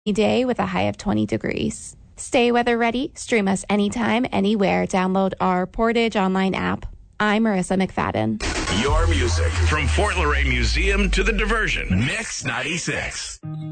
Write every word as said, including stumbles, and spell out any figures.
day with a high of twenty degrees. Stay weather ready. Stream us anytime, anywhere. Download our Portage online app. I'm Marissa McFadden. Your music from Fort Luray Museum to the Diversion. Mix ninety-six.